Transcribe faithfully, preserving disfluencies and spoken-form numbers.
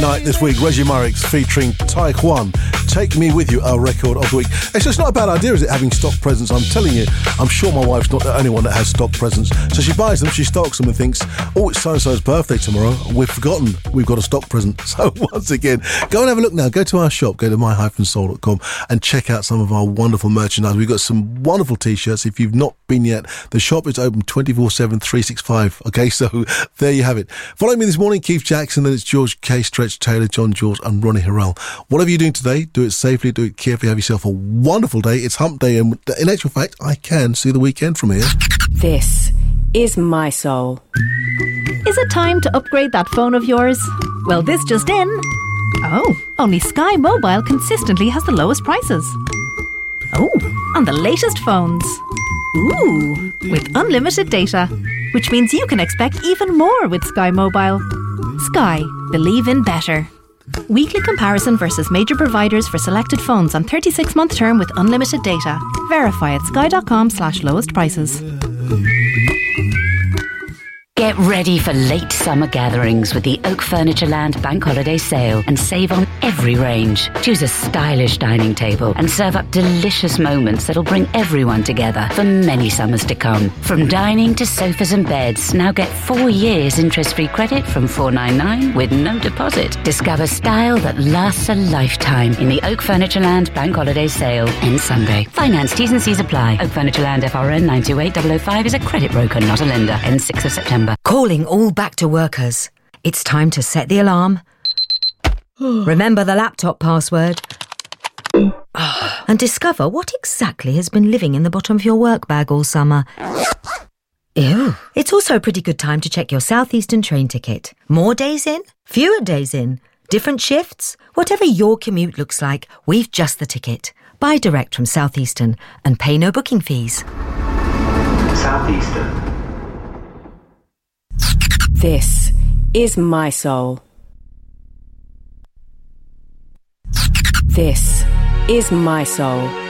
night this week, Reggie Murrix featuring Taekwon. Take Me With You, our record of the week. It's just not a bad idea, is it, having stock presents? I'm telling you, I'm sure my wife's not the only one that has stock presents. So she buys them, she stocks them and thinks, oh, it's so-and-so's birthday tomorrow. We've forgotten we've got a stock present. So once again, go and have a look now. Go to our shop, go to my dash soul dot com and check out some of our wonderful merchandise. We've got some wonderful T-shirts. If you've not been yet, the shop is open twenty-four seven, three sixty-five. Okay, so there you have it. Follow me this morning, Keith Jackson, and it's George K, Stretch Taylor, John George and Ronnie Harrell. Whatever you're doing today, do it safely, do it carefully, have yourself a wonderful day. It's hump day, and in actual fact, I can see the weekend from here. This is My Soul. Is it time to upgrade that phone of yours? Well, this just in. Oh, only Sky Mobile consistently has the lowest prices. Oh, on the latest phones. Ooh, with unlimited data, which means you can expect even more with Sky Mobile. Sky, believe in better. Weekly comparison versus major providers for selected phones on thirty-six month term with unlimited data. Verify at sky.com slash lowest prices. Get ready for late summer gatherings with the Oak Furnitureland Bank Holiday Sale and save on every range. Choose a stylish dining table and serve up delicious moments that'll bring everyone together for many summers to come. From dining to sofas and beds, now get four years interest-free credit from four ninety-nine with no deposit. Discover style that lasts a lifetime in the Oak Furnitureland Bank Holiday Sale ends Sunday. Finance T's and C's apply. Oak Furnitureland F R N nine two eight zero zero five is a credit broker, not a lender. Ends sixth of September. Calling all back to workers. It's time to set the alarm. Remember the laptop password. And discover what exactly has been living in the bottom of your work bag all summer. Ew. It's also a pretty good time to check your Southeastern train ticket. More days in? Fewer days in? Different shifts? Whatever your commute looks like, we've just the ticket. Buy direct from Southeastern and pay no booking fees. Southeastern. This is My Soul. This is My Soul.